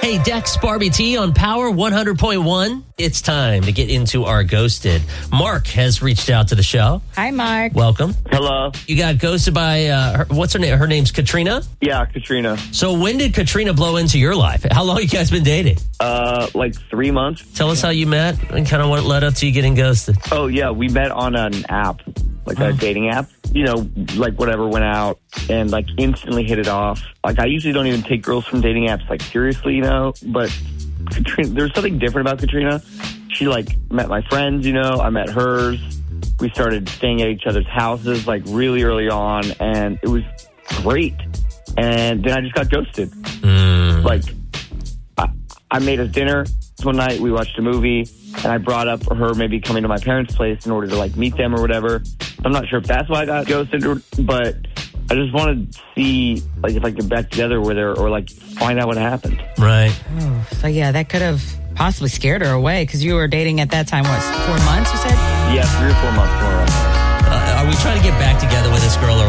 Hey, Dex, Barbie T on Power 100.1. It's time to get into our ghosted. Mark has reached out to the show. Hi, Mark. Welcome. Hello. You got ghosted by, what's her name? Her name's Katrina? Yeah, Katrina. So when did Katrina blow into your life? How long you guys been dating? Like 3 months. Tell us how you met and kind of what led up to you getting ghosted. Oh, yeah, we met on an app, like a dating app. You know, like whatever, went out and like instantly hit it off. Like I usually don't even take girls from dating apps like seriously, you know, but Katrina, there's something different about Katrina. She like met my friends, you know, I met hers. We started staying at each other's houses like really early on and it was great. And then I just got ghosted. Like I made us dinner one night, we watched a movie and I brought up her maybe coming to my parents' place in order to like meet them or whatever. I'm not sure if that's why I got ghosted, but I just wanted to see like if I could get back together with her or like find out what happened. Right. Oh, so yeah, that could have possibly scared her away because you were dating at that time, what, 4 months, you said? Yeah, 3 or 4 months more. Are we trying to get back together with this girl or